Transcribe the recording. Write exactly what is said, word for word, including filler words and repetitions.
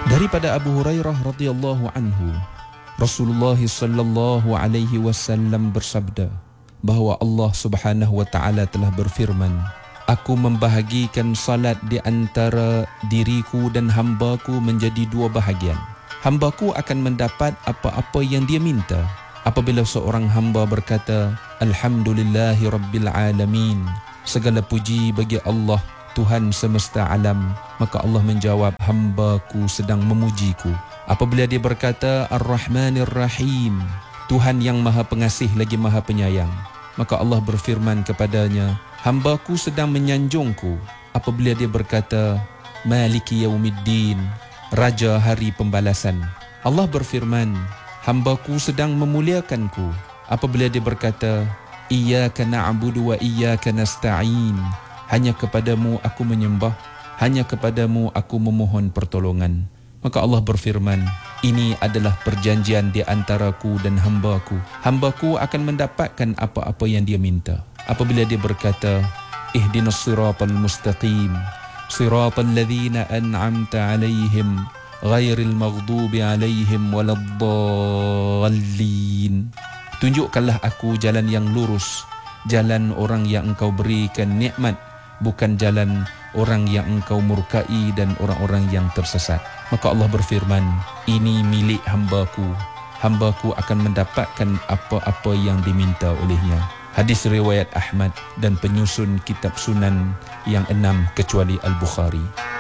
Daripada Abu Hurairah radhiyallahu anhu, Rasulullah sallallahu alaihi wasallam bersabda bahawa Allah Subhanahu wa taala telah berfirman, "Aku membahagikan salat di antara diriku dan hambaku menjadi dua bahagian. Hambaku akan mendapat apa-apa yang dia minta. Apabila seorang hamba berkata, Alhamdulillahi Rabbil Alamin, segala puji bagi Allah, Tuhan semesta alam, maka Allah menjawab, hambaku sedang memujiku. Apabila dia berkata Ar-Rahmanir Rahim, Tuhan yang maha pengasih lagi maha penyayang, maka Allah berfirman kepadanya, hambaku sedang menyanjungku. Apabila dia berkata Maliki Yaumiddin, Raja hari pembalasan, Allah berfirman, hambaku sedang memuliakanku. Apabila dia berkata Iyyaka na'budu wa iyyaka nasta'in, hanya kepadamu aku menyembah, hanya kepadamu aku memohon pertolongan, maka Allah berfirman, ini adalah perjanjian di antaraku dan hambaku. Hambaku akan mendapatkan apa-apa yang dia minta. Apabila dia berkata ihdinas siratal mustaqim, siratal ladzina an'amta alaihim ghairil maghdubi alaihim waladdallin, tunjukkanlah aku jalan yang lurus, jalan orang yang engkau berikan nikmat, bukan jalan orang yang engkau murkai dan orang-orang yang tersesat. Maka Allah berfirman, ini milik hambaku, hambaku akan mendapatkan apa-apa yang diminta olehnya. Hadis riwayat Ahmad dan penyusun kitab Sunan yang enam kecuali Al-Bukhari.